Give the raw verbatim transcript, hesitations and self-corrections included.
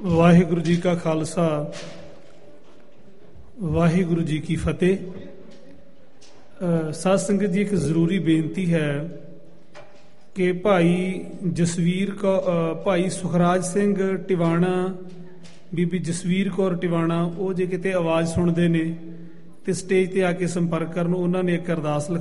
ਵਾਹਿਗੁਰੂ ਜੀ ਕਾ ਖਾਲਸਾ ਵਾਹਿਗੁਰੂ ਜੀ ਕੀ ਫਤਿਹ। ਸਾਧ ਸੰਗਤ ਜੀ, ਇੱਕ ਜ਼ਰੂਰੀ ਬੇਨਤੀ ਹੈ ਕਿ ਭਾਈ ਜਸਵੀਰ ਕੌ ਭਾਈ ਸੁਖਰਾਜ ਸਿੰਘ ਟਿਵਾਣਾ, ਬੀਬੀ ਜਸਵੀਰ ਕੌਰ ਟਿਵਾਣਾ, ਉਹ ਜੇ ਕਿਤੇ ਆਵਾਜ਼ ਸੁਣਦੇ ਨੇ ਤੇ ਸਟੇਜ ਤੇ ਆ ਕੇ ਸੰਪਰਕ ਕਰਨ। ਉਹਨਾਂ ਨੇ ਇੱਕ ਅਰਦਾਸ ਲਿਖਾਈ